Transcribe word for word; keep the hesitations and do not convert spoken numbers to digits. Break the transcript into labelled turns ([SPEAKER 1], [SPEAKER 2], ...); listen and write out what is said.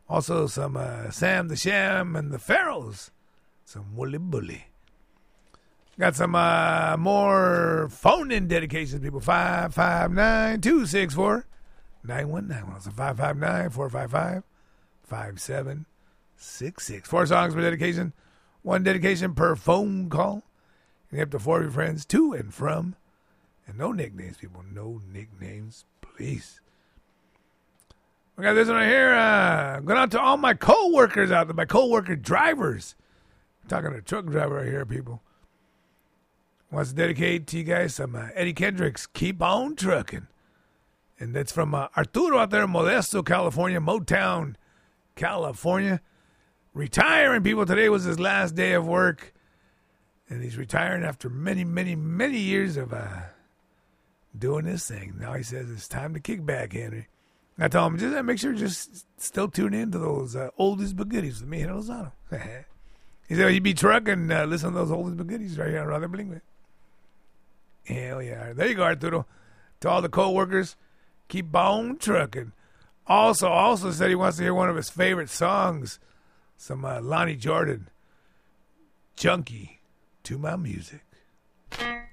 [SPEAKER 1] Also, some uh, Sam the Sham and the Pharaohs. Some Woolly Bully. Got some uh, more phone-in dedications, people. five five nine, two six four, nine one nine one. So five five nine, four five five, five seven six six. Four songs per dedication. One dedication per phone call. You get up to four of your friends, to and from. And no nicknames, people. No nicknames, please. We got this one right here. Uh, going out to all my co-workers out there, my co-worker drivers. I'm talking to a truck driver right here, people. Wants to dedicate to you guys some uh, Eddie Kendricks, Keep On Trucking. And that's from uh, Arturo out there in Modesto, California, Motown, California. Retiring, people. Today was his last day of work. And he's retiring after many, many, many years of uh, doing this thing. Now he says it's time to kick back, Henry. I told him, just uh, make sure you just still tune in to those uh, oldies but goodies with me and Lozano. He said, you'd be trucking, uh, listen to those oldies but goodies right here on Rather Bling. Hell yeah. There you go, Arturo. To all the co-workers, keep on trucking. Also, also said he wants to hear one of his favorite songs. Some uh, Lonnie Jordan. Junkie to my music.